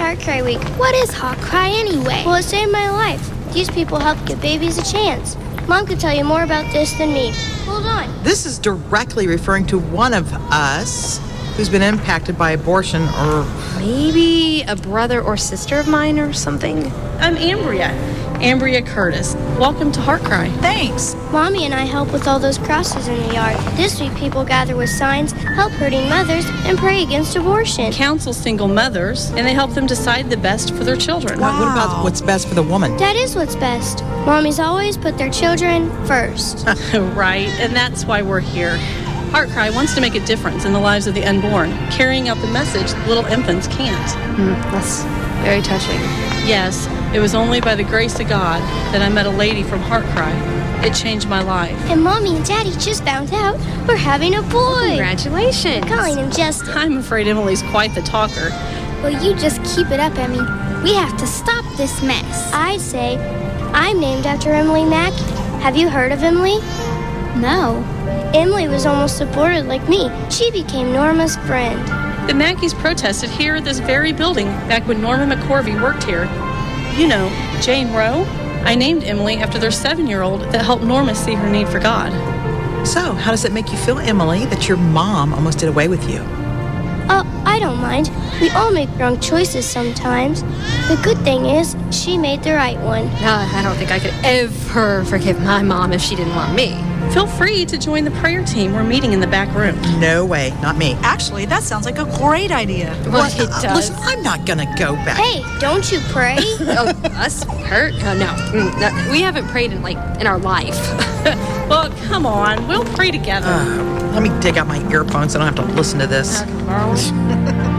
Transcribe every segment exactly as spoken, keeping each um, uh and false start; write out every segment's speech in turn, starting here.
Heart Cry Week. What is Heart Cry anyway? Well, it saved my life. These people help give babies a chance. Mom could tell you more about this than me. Hold on. This is directly referring to one of us who's been impacted by abortion, or maybe a brother or sister of mine or something. I'm Ambria. Ambria Curtis. Welcome to Heart Cry. Thanks. Mommy and I help with all those crosses in the yard. This week, people gather with signs, help hurting mothers, and pray against abortion. Counsel single mothers, and they help them decide the best for their children. Wow. What about what's best for the woman? That is what's best. Mommies always put their children first. Right, and that's why we're here. Heart Cry wants to make a difference in the lives of the unborn, carrying out the message little infants can't. Mm, that's very touching. Yes, it was only by the grace of God that I met a lady from Heart Cry. It changed my life. And Mommy and Daddy just found out we're having a boy. Congratulations. We're calling him Justin. I'm afraid Emily's quite the talker. Well, you just keep it up, Emmy. We have to stop this mess. I'd say I'm named after Emily Mackey. Have you heard of Emily? No. Emily was almost aborted like me. She became Norma's friend. The Mackeys protested here at this very building back when Norma McCorvey worked here. You know, Jane Roe. I named Emily after their seven-year-old that helped Norma see her need for God. So, how does it make you feel, Emily, that your mom almost did away with you? Oh, I don't mind. We all make wrong choices sometimes. The good thing is, she made the right one. Uh, I don't think I could ever forgive my mom if she didn't want me. Feel free to join the prayer team. We're meeting in the back room. No way, not me. Actually, that sounds like a great idea. Well, it uh, does. Listen, I'm not gonna go back. Hey, don't you pray? Oh, us? Her? Uh, no. Mm, no. We haven't prayed in, like, in our life. Well, come on. We'll pray together. Uh, let me dig out my earphones so I don't have to listen to this. Uh, can I borrow one?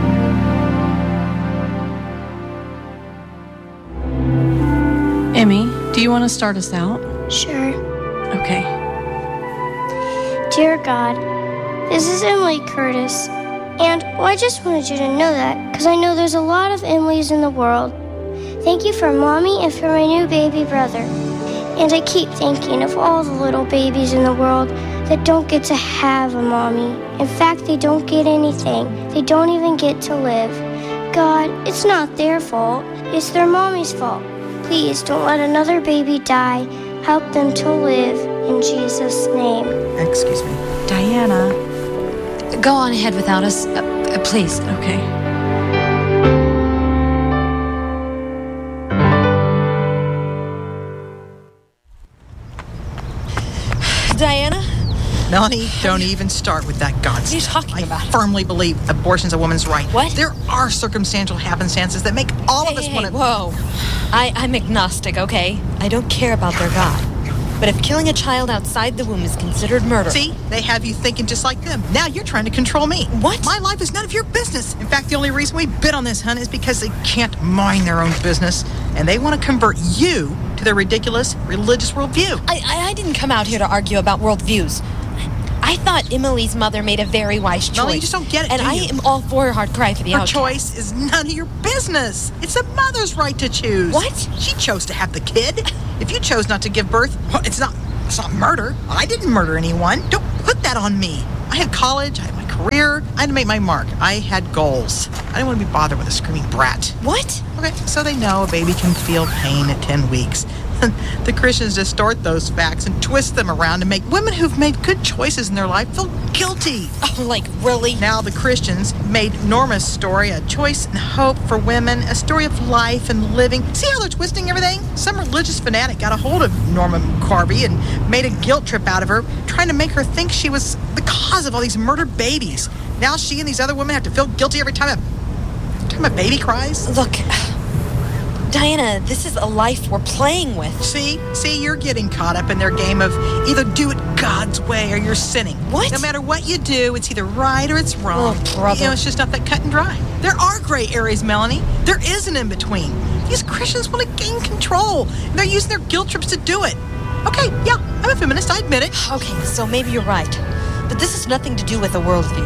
Emmy, do you want to start us out? Sure. Okay. Dear God, this is Emily Curtis. And well, I just wanted you to know that, because I know there's a lot of Emilys in the world. Thank you for Mommy and for my new baby brother. And I keep thinking of all the little babies in the world that don't get to have a mommy. In fact, they don't get anything. They don't even get to live. God, it's not their fault. It's their mommy's fault. Please don't let another baby die. Help them to live in Jesus' name. Excuse me. Diana. Go on ahead without us, uh, uh, please. Okay. Diana? Melanie, don't even start with that God What are you stuff. talking I about? firmly believe abortion's a woman's right. What? There are circumstantial happenstances that make all Hey, of us hey, want to... whoa. I, I'm agnostic, okay? I don't care about their God. But if killing a child outside the womb is considered murder... See? They have you thinking just like them. Now you're trying to control me. What? My life is none of your business. In fact, the only reason we bid on this hunt is because they can't mind their own business. And they want to convert you to their ridiculous religious worldview. I, I, I didn't come out here to argue about worldviews. I thought Emily's mother made a very wise choice. Melanie, you just don't get it, And do I you? am all for Heart Cry for the Her outcast. choice is none of your business. It's a mother's right to choose. What? She chose to have the kid. If you chose not to give birth, well, it's not it's not murder. I didn't murder anyone. Don't put that on me. I had college, I had my career, I had to make my mark. I had goals. I didn't want to be bothered with a screaming brat. What? Okay, so they know a baby can feel pain at ten weeks. The Christians distort those facts and twist them around to make women who've made good choices in their life feel guilty. Oh, like, really? Now the Christians made Norma's story a choice and hope for women, a story of life and living. See how they're twisting everything? Some religious fanatic got a hold of Norma McCorvey and made a guilt trip out of her, trying to make her think she was the cause of all these murdered babies. Now she and these other women have to feel guilty every time a, every time a baby cries. Look, Diana, this is a life we're playing with. See? See, you're getting caught up in their game of either do it God's way or you're sinning. What? No matter what you do, it's either right or it's wrong. Oh, brother. You know, it's just not that cut and dry. There are gray areas, Melanie. There is an in-between. These Christians want to gain control. And they're using their guilt trips to do it. Okay, yeah, I'm a feminist, I admit it. Okay, so maybe you're right. But this has nothing to do with a worldview.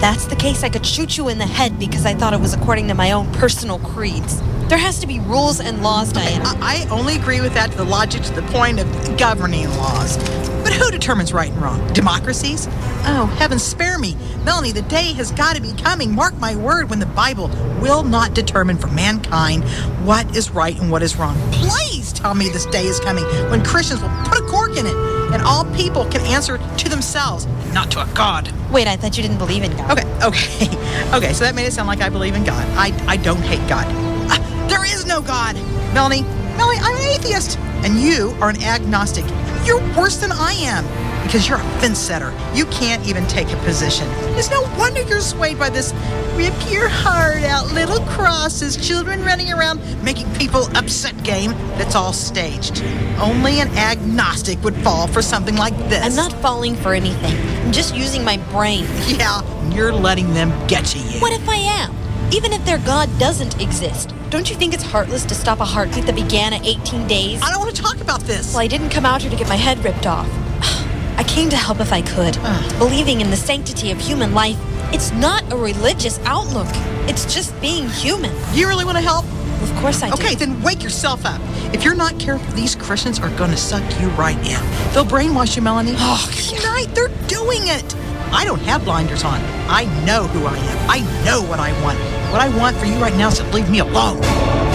that's the case, I could shoot you in the head because I thought it was according to my own personal creeds. There has to be rules and laws, Diana. I, I only agree with that to the logic to the point of governing laws. But who determines right and wrong? Democracies? Oh, heaven spare me. Melanie, the day has got to be coming. Mark my word, when the Bible will not determine for mankind what is right and what is wrong. Please tell me this day is coming when Christians will put a cork in it and all people can answer to themselves, not to a God. Wait, I thought you didn't believe in God. Okay, okay. Okay, so that made it sound like I believe in God. I, I don't hate God. Ah, there is no God. Melanie, Melanie, I'm an atheist. And you are an agnostic. You're worse than I am because you're a fence setter. You can't even take a position. It's no wonder you're swayed by this rip your heart out little crosses, children running around making people upset game that's all staged. Only an agnostic would fall for something like this. I'm not falling for anything. I'm just using my brain. Yeah, you're letting them get to you. What if I am? Even if their God doesn't exist, don't you think it's heartless to stop a heartbeat that began at eighteen days? I don't want to talk about this. Well, I didn't come out here to get my head ripped off. I came to help if I could. Uh. Believing in the sanctity of human life, it's not a religious outlook. It's just being human. You really want to help? Of course I do. Okay, then wake yourself up. If you're not careful, these Christians are going to suck you right in. They'll brainwash you, Melanie. Oh, tonight they're doing it. I don't have blinders on. I know who I am. I know what I want. What I want for you right now is to leave me alone.